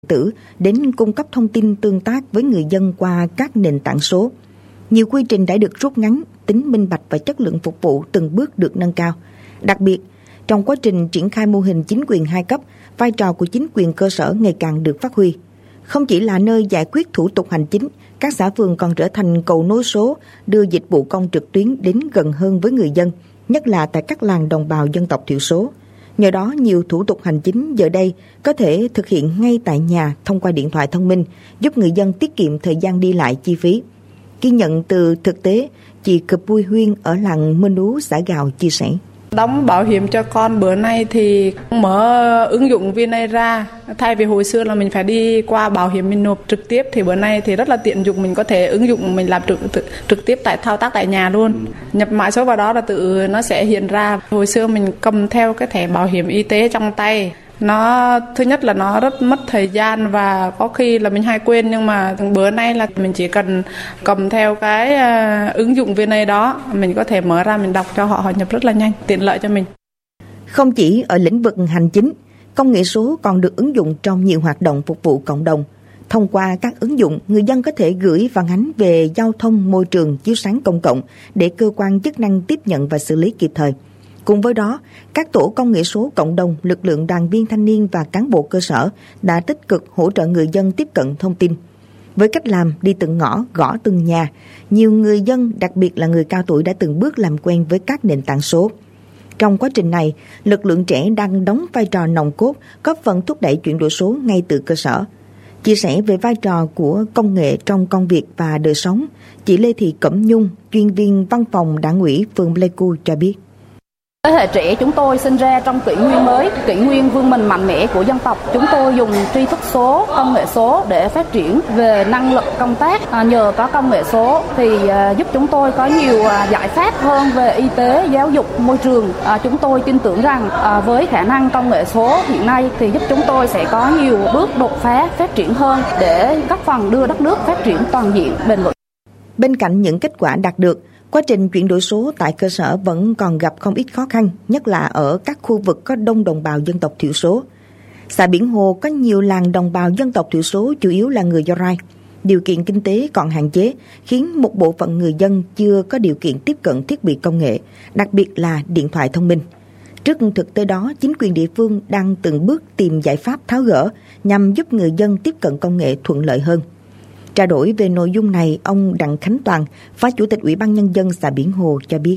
tử đến cung cấp thông tin tương tác với người dân qua các nền tảng số. Nhiều quy trình đã được rút ngắn, tính minh bạch và chất lượng phục vụ từng bước được nâng cao. Đặc biệt, trong quá trình triển khai mô hình chính quyền 2 cấp, vai trò của chính quyền cơ sở ngày càng được phát huy. Không chỉ là nơi giải quyết thủ tục hành chính, các xã phường còn trở thành cầu nối số, đưa dịch vụ công trực tuyến đến gần hơn với người dân, nhất là tại các làng đồng bào dân tộc thiểu số. Nhờ đó, nhiều thủ tục hành chính giờ đây có thể thực hiện ngay tại nhà thông qua điện thoại thông minh, giúp người dân tiết kiệm thời gian đi lại, chi phí. Ghi nhận từ thực tế, chị Cập Bui Huyên ở làng Mân Ú, xã Gào chia sẻ. Đóng bảo hiểm cho con bữa nay thì mở ứng dụng VNA ra. Thay vì hồi xưa là mình phải đi qua bảo hiểm mình nộp trực tiếp thì bữa nay thì rất là tiện dụng, mình có thể ứng dụng mình làm trực tiếp thao tác tại nhà luôn. Nhập mã số vào đó là tự nó sẽ hiện ra. Hồi xưa mình cầm theo cái thẻ bảo hiểm y tế trong tay. Nó thứ nhất là nó rất mất thời gian và có khi là mình hay quên, nhưng mà bữa nay là mình chỉ cần cầm theo cái ứng dụng VNA đó, mình có thể mở ra mình đọc cho họ nhập rất là nhanh, tiện lợi cho mình. Không chỉ ở lĩnh vực hành chính, công nghệ số còn được ứng dụng trong nhiều hoạt động phục vụ cộng đồng. Thông qua các ứng dụng, người dân có thể gửi phản ánh về giao thông, môi trường, chiếu sáng công cộng để cơ quan chức năng tiếp nhận và xử lý kịp thời. Cùng với đó, các tổ công nghệ số cộng đồng, lực lượng đoàn viên thanh niên và cán bộ cơ sở đã tích cực hỗ trợ người dân tiếp cận thông tin. Với cách làm đi từng ngõ, gõ từng nhà, nhiều người dân, đặc biệt là người cao tuổi đã từng bước làm quen với các nền tảng số. Trong quá trình này, lực lượng trẻ đang đóng vai trò nòng cốt, góp phần thúc đẩy chuyển đổi số ngay từ cơ sở. Chia sẻ về vai trò của công nghệ trong công việc và đời sống, chị Lê Thị Cẩm Nhung, chuyên viên văn phòng Đảng ủy phường Pleiku cho biết. Thế hệ trẻ chúng tôi sinh ra trong kỷ nguyên mới, kỷ nguyên vươn mình mạnh mẽ của dân tộc. Chúng tôi dùng tri thức số, công nghệ số để phát triển về năng lực công tác. Nhờ có công nghệ số thì giúp chúng tôi có nhiều giải pháp hơn về y tế, giáo dục, môi trường. Chúng tôi tin tưởng rằng với khả năng công nghệ số hiện nay thì giúp chúng tôi sẽ có nhiều bước đột phá phát triển hơn để góp phần đưa đất nước phát triển toàn diện, bền vững. Bên cạnh những kết quả đạt được, quá trình chuyển đổi số tại cơ sở vẫn còn gặp không ít khó khăn, nhất là ở các khu vực có đông đồng bào dân tộc thiểu số. Xã Biển Hồ có nhiều làng đồng bào dân tộc thiểu số, chủ yếu là người Do Rai. Điều kiện kinh tế còn hạn chế, khiến một bộ phận người dân chưa có điều kiện tiếp cận thiết bị công nghệ, đặc biệt là điện thoại thông minh. Trước thực tế đó, chính quyền địa phương đang từng bước tìm giải pháp tháo gỡ nhằm giúp người dân tiếp cận công nghệ thuận lợi hơn. Trao đổi về nội dung này, ông Đặng Khánh Toàn, Phó Chủ tịch Ủy ban Nhân dân xã Biển Hồ cho biết.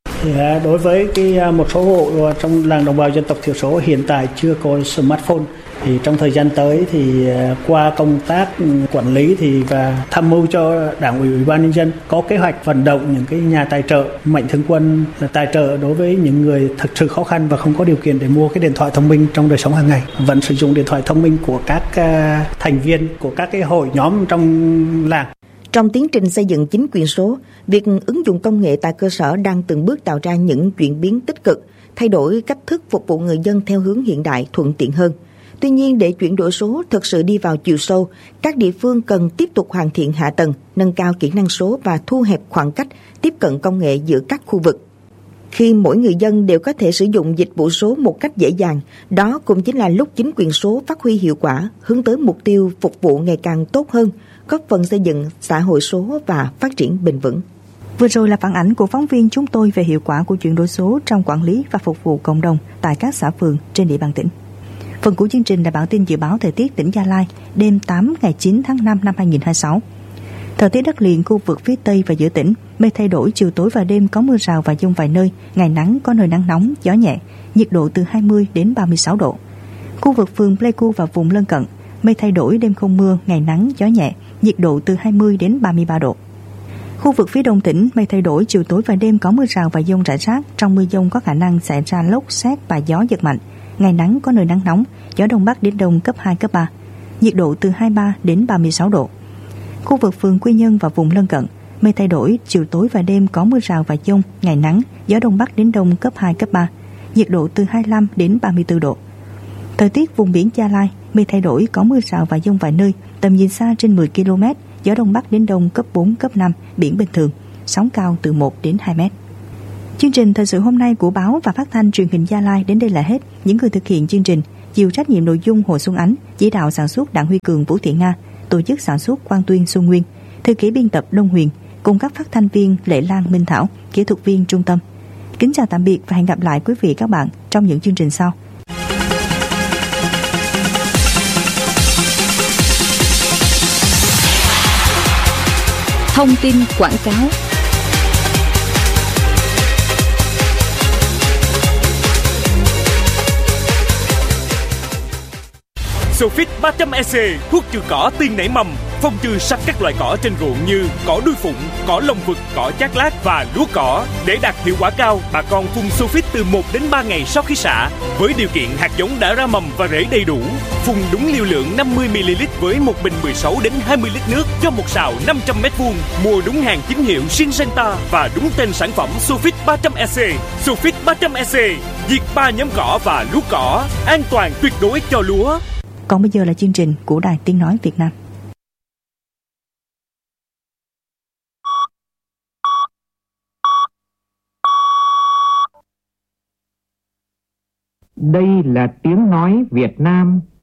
Đối với một số hộ trong làng đồng bào dân tộc thiểu số hiện tại chưa có smartphone, thì trong thời gian tới thì qua công tác quản lý và tham mưu cho Đảng ủy Ủy ban Nhân dân có kế hoạch vận động những cái nhà tài trợ, mạnh thường quân là tài trợ đối với những người thực sự khó khăn và không có điều kiện để mua cái điện thoại thông minh trong đời sống hàng ngày, vẫn sử dụng điện thoại thông minh của các thành viên của các cái hội nhóm trong làng. Trong tiến trình xây dựng chính quyền số, việc ứng dụng công nghệ tại cơ sở đang từng bước tạo ra những chuyển biến tích cực, thay đổi cách thức phục vụ người dân theo hướng hiện đại, thuận tiện hơn. Tuy nhiên, để chuyển đổi số thực sự đi vào chiều sâu, các địa phương cần tiếp tục hoàn thiện hạ tầng, nâng cao kỹ năng số và thu hẹp khoảng cách tiếp cận công nghệ giữa các khu vực. Khi mỗi người dân đều có thể sử dụng dịch vụ số một cách dễ dàng, đó cũng chính là lúc chính quyền số phát huy hiệu quả, hướng tới mục tiêu phục vụ ngày càng tốt hơn, góp phần xây dựng xã hội số và phát triển bền vững. Vừa rồi là phản ánh của phóng viên chúng tôi về hiệu quả của chuyển đổi số trong quản lý và phục vụ cộng đồng tại các xã phường trên địa bàn tỉnh. Phần cuối chương trình là bản tin dự báo thời tiết tỉnh Gia Lai đêm 8 ngày 9 tháng 5 năm 2026. Thời tiết đất liền khu vực phía Tây và giữa tỉnh, mây thay đổi, chiều tối và đêm có mưa rào và dông vài nơi, ngày nắng có nơi nắng nóng, gió nhẹ, nhiệt độ từ 20 đến 36 độ. Khu vực phường Pleiku và vùng lân cận, mây thay đổi, đêm không mưa, ngày nắng, gió nhẹ, nhiệt độ từ 20 đến 33 độ. Khu vực phía đông tỉnh, mây thay đổi, chiều tối và đêm có mưa rào và dông rải rác, trong mưa dông có khả năng xảy ra lốc, sét và gió giật mạnh. Ngày nắng có nơi nắng nóng, gió đông bắc đến đông cấp 2, cấp 3, nhiệt độ từ 23 đến 36 độ. Khu vực phường Quy Nhơn và vùng lân cận, mây thay đổi, chiều tối và đêm có mưa rào và dông, ngày nắng, gió đông bắc đến đông cấp 2, cấp 3, nhiệt độ từ 25 đến 34 độ. Thời tiết vùng biển Gia Lai, mây thay đổi, có mưa rào và dông vài nơi, tầm nhìn xa trên 10 km, gió đông bắc đến đông cấp 4, cấp 5, biển bình thường, sóng cao từ 1 đến 2 mét. Chương trình thời sự hôm nay của báo và phát thanh truyền hình Gia Lai đến đây là hết. Những người thực hiện chương trình: chịu trách nhiệm nội dung Hồ Xuân Ánh, chỉ đạo sản xuất Đặng Huy Cường, Vũ Thị Nga, tổ chức sản xuất Quang Tuyên, Xuân Nguyên, thư ký biên tập Đông Huyền, cùng các phát thanh viên Lệ Lan, Minh Thảo, kỹ thuật viên Trung Tâm. Kính chào tạm biệt và hẹn gặp lại quý vị các bạn trong những chương trình sau. Thông tin quảng cáo. Sofit 300EC, thuốc trừ cỏ tiên nảy mầm, phòng trừ sạch các loại cỏ trên ruộng như cỏ đuôi phụng, cỏ lông vực, cỏ chát lát và lúa cỏ. Để đạt hiệu quả cao, bà con phun Sofit từ 1 đến 3 ngày sau khi xạ, với điều kiện hạt giống đã ra mầm và rễ đầy đủ. Phun đúng liều lượng 50ml với một bình 16 đến 20 lít nước cho một sào 500m2. Mua đúng hàng chính hiệu Syngenta và đúng tên sản phẩm Sofit 300EC. Sofit 300EC diệt 3 nhóm cỏ và lúa cỏ, an toàn tuyệt đối cho lúa. Còn bây giờ là chương trình của Đài Tiếng Nói Việt Nam. Đây là Tiếng Nói Việt Nam.